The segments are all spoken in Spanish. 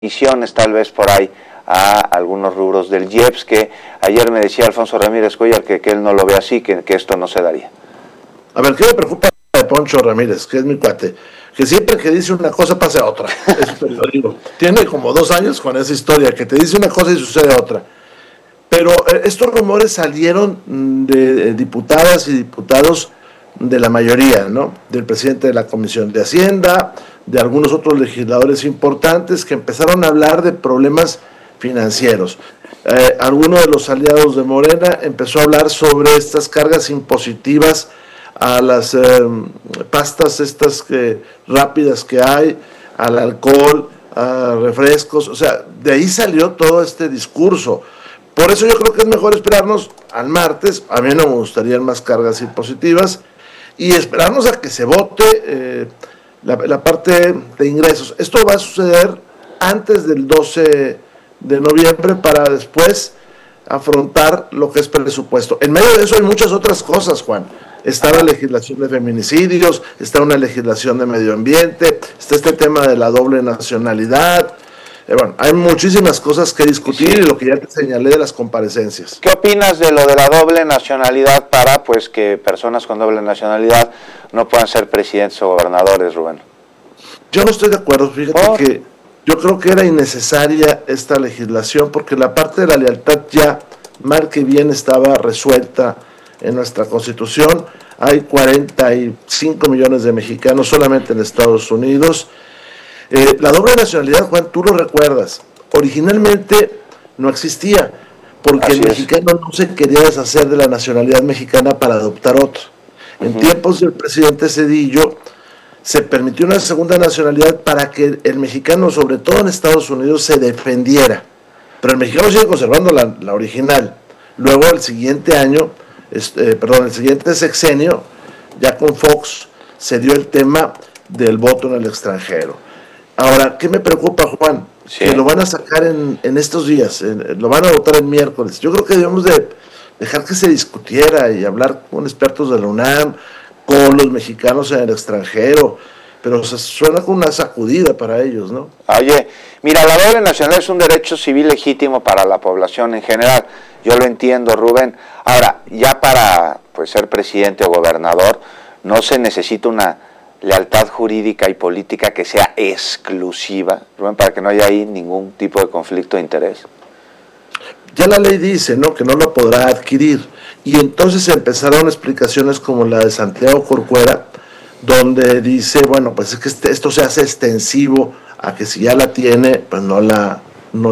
misiones tal vez por ahí a algunos rubros del IEPS, que ayer me decía Alfonso Ramírez Cuellar que él no lo ve así, que esto no se daría. A ver, ¿qué me preocupa de Poncho Ramírez, que es mi cuate? Que siempre que dice una cosa pasa otra. Eso te lo digo. Tiene como 2 años con esa historia, que te dice una cosa y sucede otra. Pero estos rumores salieron de diputadas y diputados de la mayoría, ¿no? Del presidente de la Comisión de Hacienda, de algunos otros legisladores importantes que empezaron a hablar de problemas financieros. Alguno de los aliados de Morena empezó a hablar sobre estas cargas impositivas a las pastas estas rápidas que hay, al alcohol, a refrescos, o sea, de ahí salió todo este discurso. Por eso yo creo que es mejor esperarnos al martes. A mí no me gustarían más cargas impositivas y esperarnos a que se vote la parte de ingresos. Esto va a suceder antes del 12 de noviembre para después afrontar lo que es presupuesto. En medio de eso hay muchas otras cosas, Juan. Está la legislación de feminicidios, está una legislación de medio ambiente, está este tema de la doble nacionalidad. Bueno, hay muchísimas cosas que discutir y lo que ya te señalé de las comparecencias. ¿Qué opinas de lo de la doble nacionalidad para pues que personas con doble nacionalidad no puedan ser presidentes o gobernadores, Rubén? Yo no estoy de acuerdo, fíjate que yo creo que era innecesaria esta legislación porque la parte de la lealtad ya mal que bien estaba resuelta en nuestra Constitución. Hay 45 millones de mexicanos solamente en Estados Unidos. La doble nacionalidad, Juan, tú lo recuerdas, originalmente no existía, porque el mexicano no se quería deshacer de la nacionalidad mexicana para adoptar otra. En tiempos del presidente Zedillo se permitió una segunda nacionalidad para que el mexicano, sobre todo en Estados Unidos, se defendiera. Pero el mexicano sigue conservando la original. Luego el siguiente año, el siguiente sexenio, ya con Fox, se dio el tema del voto en el extranjero. Ahora, ¿qué me preocupa, Juan? Sí. Que lo van a sacar en estos días, lo van a votar el miércoles. Yo creo que debemos de dejar que se discutiera y hablar con expertos de la UNAM, con los mexicanos en el extranjero, pero suena como una sacudida para ellos, ¿no? Oye, mira, la doble nacionalidad es un derecho civil legítimo para la población en general. Yo lo entiendo, Rubén. Ahora, ya para pues ser presidente o gobernador, no se necesita una lealtad jurídica y política que sea exclusiva, Rubén, para que no haya ahí ningún tipo de conflicto de interés. Ya la ley dice, ¿no?, que no lo podrá adquirir, y entonces empezaron explicaciones como la de Santiago Corcuera, donde dice, bueno, pues es que esto se hace extensivo a que si ya la tiene, pues no la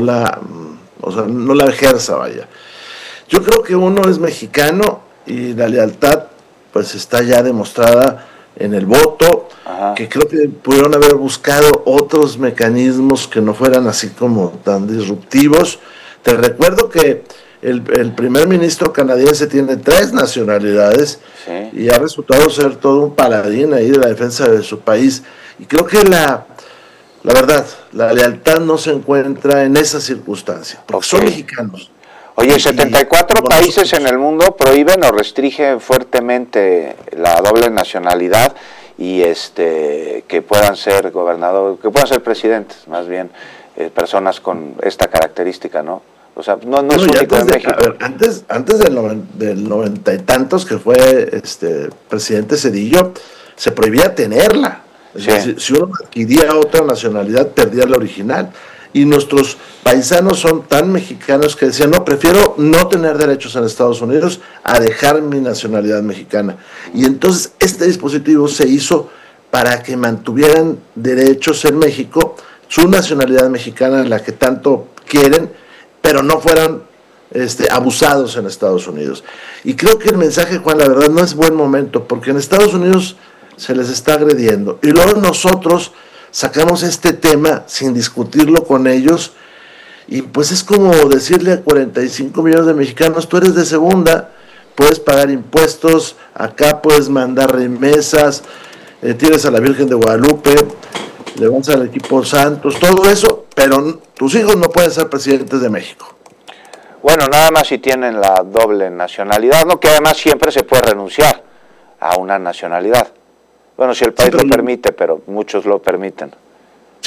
ejerza, vaya. Yo creo que uno es mexicano y la lealtad pues está ya demostrada en el voto. Ajá. Que creo que pudieron haber buscado otros mecanismos que no fueran así como tan disruptivos. Te recuerdo que el primer ministro canadiense tiene 3 nacionalidades, sí, y ha resultado ser todo un paladín ahí de la defensa de su país. Y creo que la verdad, la lealtad no se encuentra en esa circunstancia, porque son mexicanos. Oye, 74 países en el mundo prohíben o restringen fuertemente la doble nacionalidad y que puedan ser gobernadores, que puedan ser presidentes, más bien, personas con esta característica, ¿no? O sea, no es único en México. A ver, antes del 90 y tantos que fue presidente Zedillo, se prohibía tenerla. Es decir, si uno adquiría otra nacionalidad, perdía la original. Y nuestros paisanos son tan mexicanos que decían, no, prefiero no tener derechos en Estados Unidos a dejar mi nacionalidad mexicana. Y entonces este dispositivo se hizo para que mantuvieran derechos en México, su nacionalidad mexicana, en la que tanto quieren, pero no fueran abusados en Estados Unidos. Y creo que el mensaje, Juan, la verdad no es buen momento, porque en Estados Unidos se les está agrediendo. Y luego nosotros sacamos este tema sin discutirlo con ellos, y pues es como decirle a 45 millones de mexicanos, tú eres de segunda, puedes pagar impuestos, acá puedes mandar remesas, tienes a la Virgen de Guadalupe, le vas al equipo Santos, todo eso, pero tus hijos no pueden ser presidentes de México. Bueno, nada más si tienen la doble nacionalidad, ¿no? Que además siempre se puede renunciar a una nacionalidad. Bueno, si el país lo permite, pero muchos lo permiten. Sí,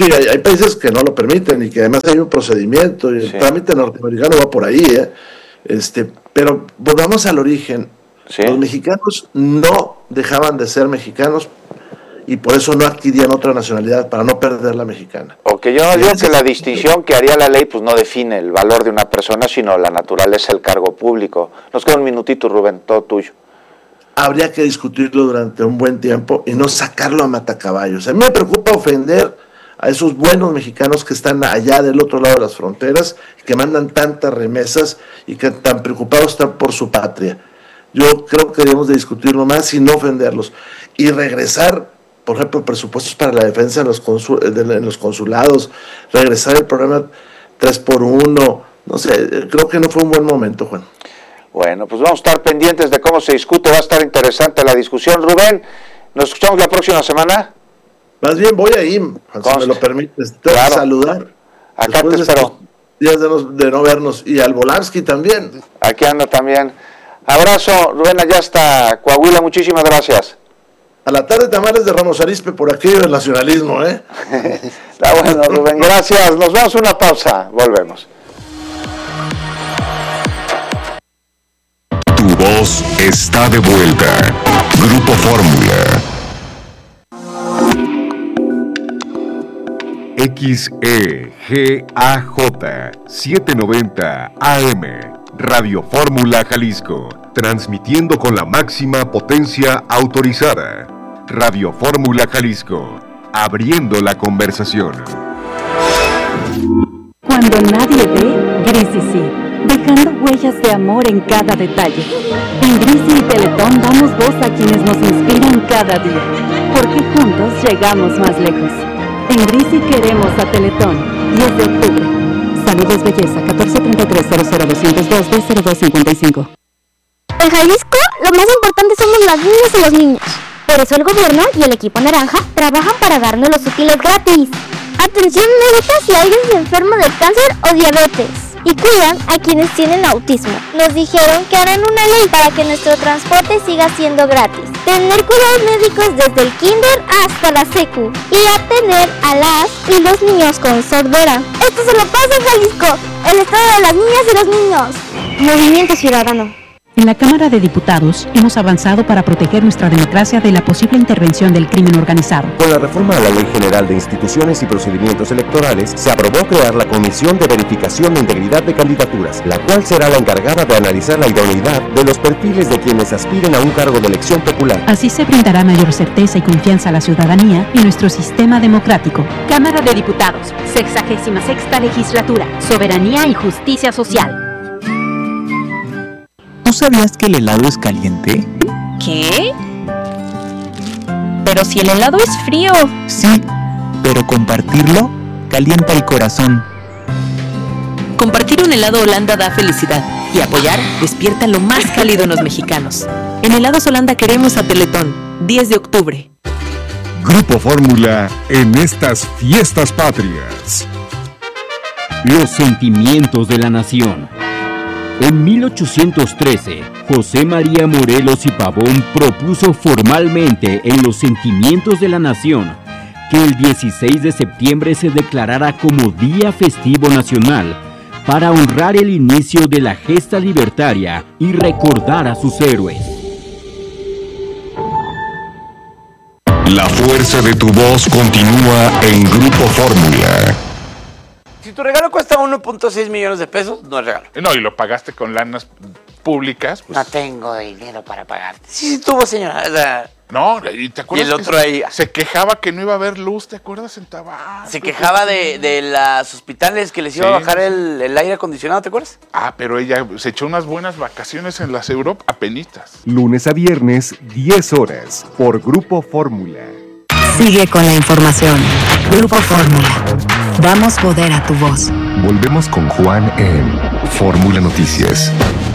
Sí, hay países que no lo permiten y que además hay un procedimiento y el trámite norteamericano va por ahí, pero volvamos al origen. Sí. Los mexicanos no dejaban de ser mexicanos y por eso no adquirían otra nacionalidad, para no perder la mexicana. Yo no digo que la distinción que haría la ley pues no define el valor de una persona, sino la naturaleza del cargo público. Nos queda un minutito, Rubén, todo tuyo. Habría que discutirlo durante un buen tiempo y no sacarlo a matacaballos. A mí me preocupa ofender a esos buenos mexicanos que están allá del otro lado de las fronteras, que mandan tantas remesas y que tan preocupados están por su patria. Yo creo que debemos de discutirlo más y no ofenderlos. Y regresar, por ejemplo, presupuestos para la defensa en los consulados, regresar el programa 3x1, no sé, creo que no fue un buen momento, Juan. Bueno, pues vamos a estar pendientes de cómo se discute, va a estar interesante la discusión. Rubén, ¿nos escuchamos la próxima semana? Más bien voy a ir, si me lo permites, te voy a saludar. Acá te espero. Días de no vernos, y al Volarsky también. Aquí anda también. Abrazo, Rubén, allá hasta Coahuila, muchísimas gracias. A la tarde tamales de Ramos Arizpe por aquello del nacionalismo, Está bueno, Rubén, gracias. Nos vemos una pausa, volvemos. Tu voz está de vuelta. Grupo Fórmula. XEGAJ 790 AM, Radio Fórmula Jalisco, transmitiendo con la máxima potencia autorizada. Radio Fórmula Jalisco, abriendo la conversación. Cuando nadie ve, Grisi sí, dejando huellas de amor en cada detalle. En Grisi y Teletón damos voz a quienes nos inspiran cada día, porque juntos llegamos más lejos. En Grisi queremos a Teletón, 10 de octubre. Saludos Belleza, 1433-00202-B0255. En Jalisco, lo más importante somos las niñas y los niños. Por eso el gobierno y el equipo naranja trabajan para darnos los útiles gratis. Atención médica si alguien se enferma de cáncer o diabetes. Y cuidan a quienes tienen autismo. Nos dijeron que harán una ley para que nuestro transporte siga siendo gratis. Tener cuidados médicos desde el kinder hasta la secu. Y atender a las y los niños con sordera. Esto solo pasa en Jalisco, el estado de las niñas y los niños. Movimiento Ciudadano. En la Cámara de Diputados hemos avanzado para proteger nuestra democracia de la posible intervención del crimen organizado. Con la reforma a la Ley General de Instituciones y Procedimientos Electorales, se aprobó crear la Comisión de Verificación de Integridad de Candidaturas, la cual será la encargada de analizar la idoneidad de los perfiles de quienes aspiren a un cargo de elección popular. Así se brindará mayor certeza y confianza a la ciudadanía y nuestro sistema democrático. Cámara de Diputados, 66ª Legislatura, Soberanía y Justicia Social. ¿Tú sabías que el helado es caliente? ¿Qué? Pero si el helado es frío. Sí, pero compartirlo calienta el corazón. Compartir un helado Holanda da felicidad y apoyar despierta lo más cálido en los mexicanos. En Helados Holanda queremos a Teletón, 10 de octubre. Grupo Fórmula en estas fiestas patrias. Los sentimientos de la nación. En 1813, José María Morelos y Pavón propuso formalmente en los Sentimientos de la Nación que el 16 de septiembre se declarara como Día Festivo Nacional para honrar el inicio de la gesta libertaria y recordar a sus héroes. La fuerza de tu voz continúa en Grupo Fórmula. Si tu regalo cuesta 1.6 millones de pesos, no es regalo. No, y lo pagaste con lanas públicas. Pues... No tengo dinero para pagarte. Sí, tuvo, señora. O sea, no, y te acuerdas. Y el otro ahí. Se quejaba que no iba a haber luz, ¿te acuerdas? En Tabasco. Se quejaba de los hospitales que les iba a bajar el aire acondicionado, ¿te acuerdas? Ah, pero ella se echó unas buenas vacaciones en las Europa, apenitas. Lunes a viernes, 10 horas, por Grupo Fórmula. Sigue con la información. Grupo Fórmula. Damos poder a tu voz. Volvemos con Juan en Fórmula Noticias.